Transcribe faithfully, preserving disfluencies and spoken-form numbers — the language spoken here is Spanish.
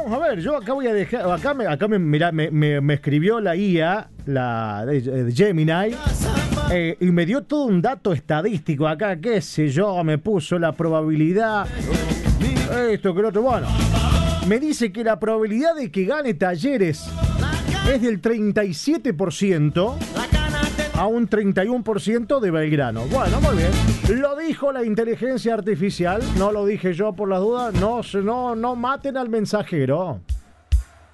Vamos a ver, yo acá voy a dejar, acá me, acá me, mirá, me, me, me escribió la I A, la de, de Gemini, eh, y me dio todo un dato estadístico acá, qué sé yo, me puso la probabilidad, esto que lo otro, bueno, me dice que la probabilidad de que gane Talleres es del treinta y siete por ciento a un treinta y uno por ciento de Belgrano. Bueno, muy bien. Lo dijo la inteligencia artificial, no lo dije yo por las dudas. No, no, no maten al mensajero.